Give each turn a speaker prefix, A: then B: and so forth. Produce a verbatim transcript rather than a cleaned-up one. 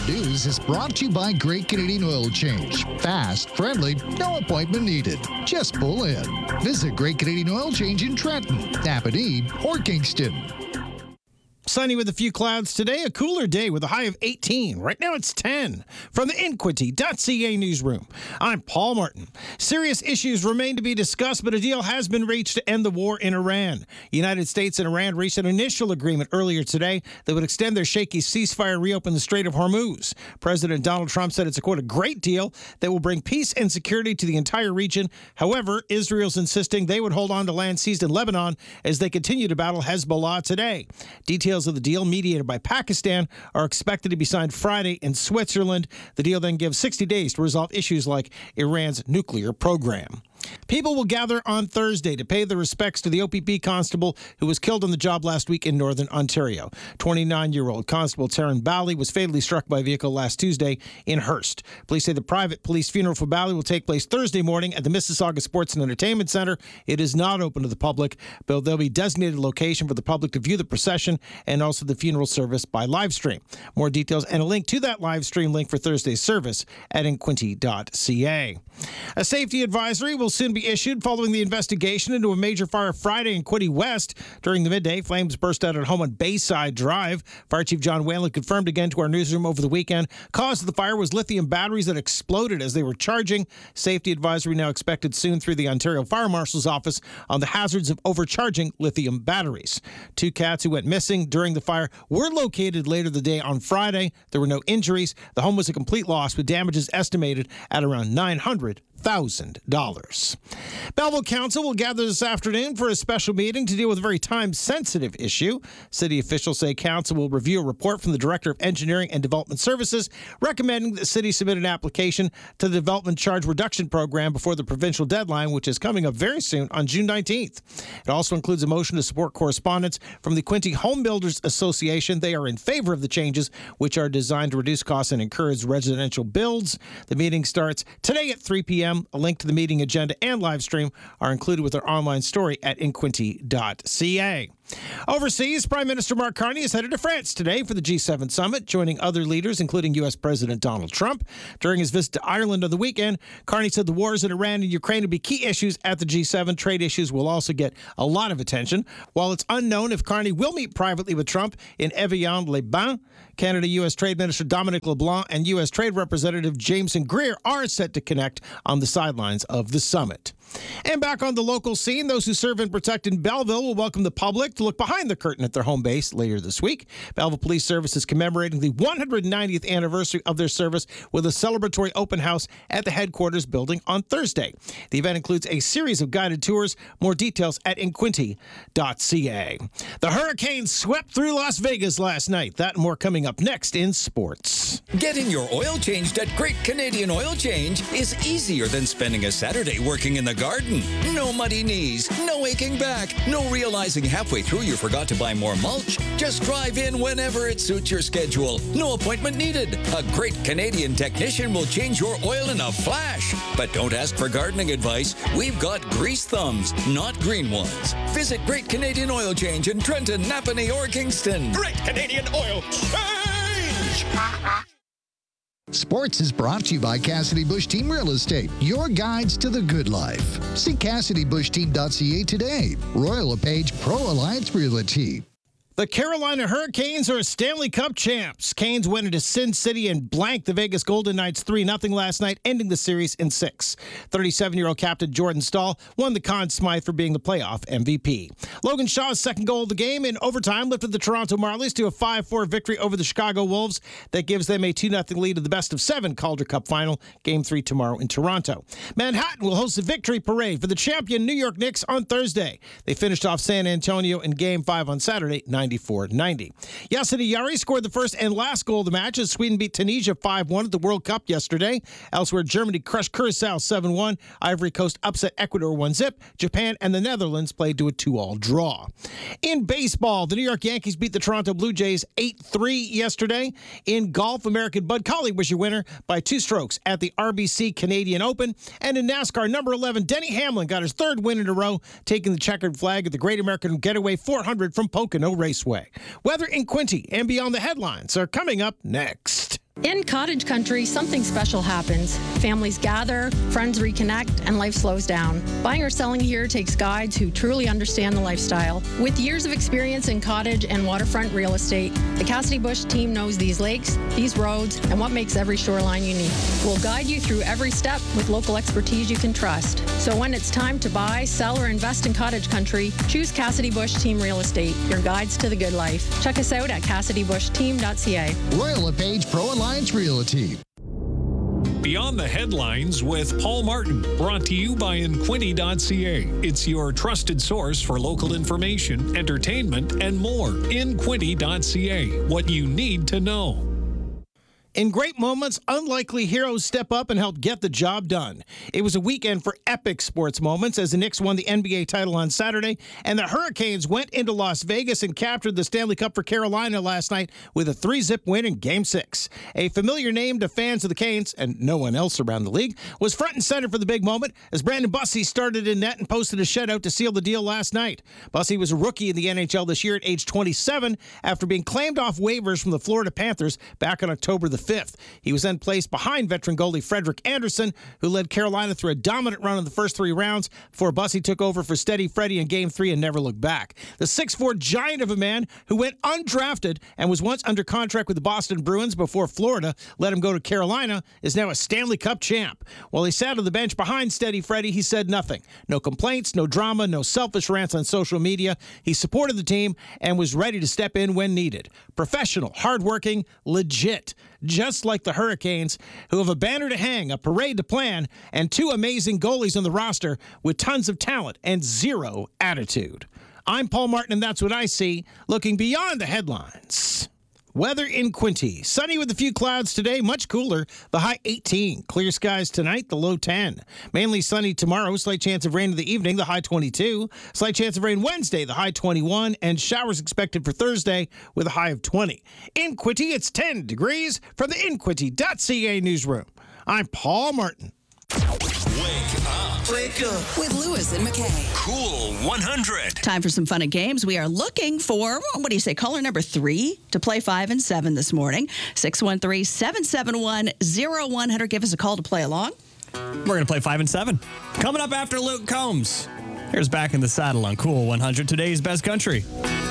A: News is brought to you by Great Canadian Oil Change. Fast, friendly, no appointment needed. Just pull in. Visit Great Canadian Oil Change in Trenton, Napanee, or Kingston.
B: Sunny with a few clouds today. A cooler day with a high of eighteen. Right now it's ten. From the Inquity dot C A newsroom, I'm Paul Martin. Serious issues remain to be discussed, but a deal has been reached to end the war in Iran. The United States and Iran reached an initial agreement earlier today that would extend their shaky ceasefire and reopen the Strait of Hormuz. President Donald Trump said it's a, quote, a great deal that will bring peace and security to the entire region. However, Israel's insisting they would hold on to land seized in Lebanon as they continue to battle Hezbollah today. Details of the deal, mediated by Pakistan, are expected to be signed Friday in Switzerland. The deal then gives sixty days to resolve issues like Iran's nuclear program. People will gather on Thursday to pay their respects to the O P P constable who was killed on the job last week in Northern Ontario. twenty-nine-year-old Constable Taryn Bally was fatally struck by a vehicle last Tuesday in Hearst. Police say the private police funeral for Bally will take place Thursday morning at the Mississauga Sports and Entertainment Centre. It is not open to the public, but there'll be a designated location for the public to view the procession and also the funeral service by live stream. More details and a link to that live stream link for Thursday's service at inquinty dot C A. A safety advisory will soon be issued following the investigation into a major fire Friday in Quinte West. During the midday, flames burst out at a home on Bayside Drive. Fire Chief John Whalen confirmed again to our newsroom over the weekend. Cause of the fire was lithium batteries that exploded as they were charging. Safety advisory now expected soon through the Ontario Fire Marshal's office on the hazards of overcharging lithium batteries. Two cats who went missing during the fire were located later the day on Friday. There were no injuries. The home was a complete loss with damages estimated at around nine hundred thousand dollars. Belleville Council will gather this afternoon for a special meeting to deal with a very time-sensitive issue. City officials say council will review a report from the Director of Engineering and Development Services recommending that the city submit an application to the Development Charge Reduction Program before the provincial deadline, which is coming up very soon on June nineteenth. It also includes a motion to support correspondence from the Quinte Home Builders Association. They are in favor of the changes, which are designed to reduce costs and encourage residential builds. The meeting starts today at three p.m. A link to the meeting agenda and live stream are included with our online story at inquinty dot C A. Overseas, Prime Minister Mark Carney is headed to France today for the G seven summit, joining other leaders, including U S. President Donald Trump. During his visit to Ireland on the weekend, Carney said the wars in Iran and Ukraine will be key issues at the G seven. Trade issues will also get a lot of attention. While it's unknown if Carney will meet privately with Trump in Evian-les-Bains, Canada-U S. Trade Minister Dominic LeBlanc and U S. Trade Representative Jameson Greer are set to connect on the sidelines of the summit. And back on the local scene, those who serve and protect in Belleville will welcome the public to look behind the curtain at their home base later this week. Belleville Police Service is commemorating the one hundred ninetieth anniversary of their service with a celebratory open house at the headquarters building on Thursday. The event includes a series of guided tours. More details at inquinty dot C A. The hurricane swept through Las Vegas last night. That and more coming up next in sports.
C: Getting your oil changed at Great Canadian Oil Change is easier than spending a Saturday working in the garden. No muddy knees, no aching back, no realizing halfway through you forgot to buy more mulch. Just drive in whenever it suits your schedule. No appointment needed. A Great Canadian technician will change your oil in a flash. But don't ask for gardening advice. We've got grease thumbs, not green ones. Visit Great Canadian Oil Change in Trenton, Napanee, or Kingston. Great Canadian Oil Change!
A: Sports is brought to you by Cassidy Bush Team Real Estate, your guides to the good life. See Cassidy Bush Team dot C A today. Royal LePage Pro Alliance Realty.
B: The Carolina Hurricanes are Stanley Cup champs. Canes went into Sin City and blanked the Vegas Golden Knights three nothing last night, ending the series in six. thirty-seven-year-old captain Jordan Staal won the Conn Smythe for being the playoff M V P. Logan Shaw's second goal of the game in overtime lifted the Toronto Marlies to a five four victory over the Chicago Wolves. That gives them a two nothing lead in the best of seven Calder Cup final. Game three tomorrow in Toronto. Manhattan will host a victory parade for the champion New York Knicks on Thursday. They finished off San Antonio in Game five on Saturday, ninety-four ninety. Yasser Yari scored the first and last goal of the match as Sweden beat Tunisia five one at the World Cup yesterday. Elsewhere, Germany crushed Curacao seven one. Ivory Coast upset Ecuador one zip. Japan and the Netherlands played to a two all draw. In baseball, the New York Yankees beat the Toronto Blue Jays eight three yesterday. In golf, American Bud Colley was your winner by two strokes at the R B C Canadian Open. And in NASCAR, number eleven, Denny Hamlin got his third win in a row, taking the checkered flag at the Great American Getaway four hundred from Pocono Raceway. Weather in Quinte and beyond the headlines are coming up next.
D: In cottage country, something special happens. Families gather, friends reconnect, and life slows down. Buying or selling here takes guides who truly understand the lifestyle. With years of experience in cottage and waterfront real estate, the Cassidy Bush team knows these lakes, these roads, and what makes every shoreline unique. We'll guide you through every step with local expertise you can trust. So when it's time to buy, sell, or invest in cottage country, choose Cassidy Bush Team Real Estate, your guides to the good life. Check us out at cassidy bush team dot c a.
A: Royal LePage Pro Alliance Realty.
E: Beyond the Headlines with Paul Martin, brought to you by Inquinty dot c a. It's your trusted source for local information, entertainment, and more. Inquinty dot c a. What you need to know.
B: In great moments, unlikely heroes step up and help get the job done. It was a weekend for epic sports moments as the Knicks won the N B A title on Saturday, and the Hurricanes went into Las Vegas and captured the Stanley Cup for Carolina last night with a three-zip win in Game six. A familiar name to fans of the Canes, and no one else around the league, was front and center for the big moment as Brandon Bussey started in net and posted a shutout to seal the deal last night. Bussey was a rookie in the N H L this year at age twenty-seven after being claimed off waivers from the Florida Panthers back on October the fifth. He was then placed behind veteran goalie Frederik Andersen, who led Carolina through a dominant run in the first three rounds before Bussey took over for Steady Freddy in Game three and never looked back. The six foot four giant of a man who went undrafted and was once under contract with the Boston Bruins before Florida let him go to Carolina is now a Stanley Cup champ. While he sat on the bench behind Steady Freddy, he said nothing. No complaints, no drama, no selfish rants on social media. He supported the team and was ready to step in when needed. Professional, hardworking, legit. Just like the Hurricanes, who have a banner to hang, a parade to plan, and two amazing goalies on the roster with tons of talent and zero attitude. I'm Paul Martin, and that's what I see, looking beyond the headlines. Weather in Quinte. Sunny with a few clouds today, much cooler. The high eighteen. Clear skies tonight, the low ten. Mainly sunny tomorrow, slight chance of rain in the evening, the high twenty-two. Slight chance of rain Wednesday, the high twenty-one. And showers expected for Thursday with a high of twenty. In Quinte, it's ten degrees from the Inquinty dot c a newsroom. I'm Paul Martin.
F: Wake up.
G: Wake up. With Lewis and McKay.
F: Cool one hundred.
G: Time for some fun and games. We are looking for, what do you say, caller number three to play five and seven this morning. six one three, seven seven one, zero one zero zero. Give us a call to play along.
H: We're going to play five and seven. Coming up after Luke Combs. Here's Back in the Saddle on Cool one hundred, today's best country.